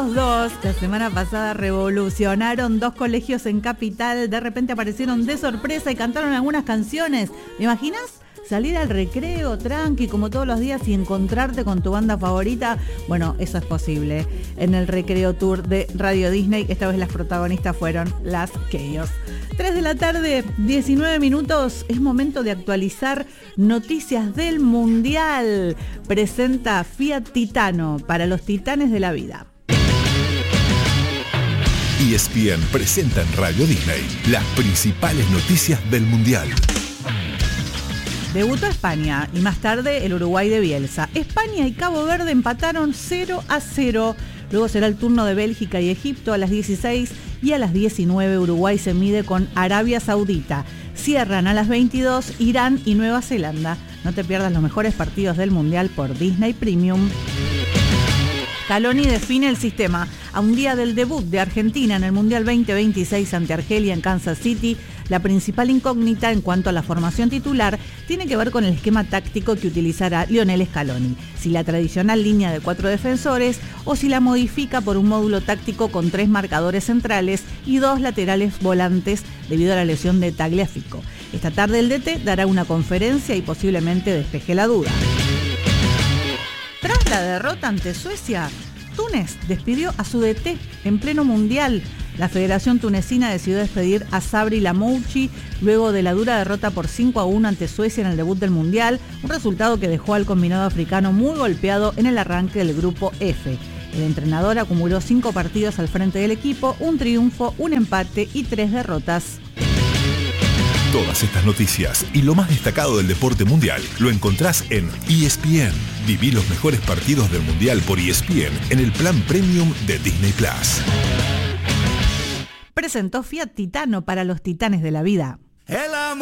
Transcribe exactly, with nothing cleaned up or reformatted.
Los dos, la semana pasada revolucionaron dos colegios en Capital, de repente aparecieron de sorpresa y cantaron algunas canciones. ¿Me imaginas? Salir al recreo, tranqui, como todos los días y encontrarte con tu banda favorita. Bueno, eso es posible. En el Recreo Tour de Radio Disney, esta vez las protagonistas fueron las Chaos. tres de la tarde, diecinueve minutos, es momento de actualizar noticias del Mundial. Presenta Fiat Titano para los titanes de la vida. E S P N presenta en Radio Disney las principales noticias del Mundial. Debutó España y más tarde el Uruguay de Bielsa. España y Cabo Verde empataron cero a cero. Luego será el turno de Bélgica y Egipto a las dieciséis y a las diecinueve Uruguay se mide con Arabia Saudita. Cierran a las veintidós Irán y Nueva Zelanda. No te pierdas los mejores partidos del Mundial por Disney Premium. Scaloni define el sistema. A un día del debut de Argentina en el Mundial veinte veintiséis ante Argelia en Kansas City, la principal incógnita en cuanto a la formación titular tiene que ver con el esquema táctico que utilizará Lionel Scaloni. Si la tradicional línea de cuatro defensores o si la modifica por un módulo táctico con tres marcadores centrales y dos laterales volantes debido a la lesión de Tagliafico. Esta tarde el D T dará una conferencia y posiblemente despeje la duda. Tras la derrota ante Suecia, Túnez despidió a su D T en pleno Mundial. La Federación Tunecina decidió despedir a Sabri Lamouchi luego de la dura derrota por cinco a uno ante Suecia en el debut del Mundial, un resultado que dejó al combinado africano muy golpeado en el arranque del grupo F. El entrenador acumuló cinco partidos al frente del equipo, un triunfo, un empate y tres derrotas. Todas estas noticias y lo más destacado del deporte mundial lo encontrás en E S P N. Viví los mejores partidos del Mundial por E S P N en el plan Premium de Disney Plus. Presentó Fiat Titano para los titanes de la vida. El amor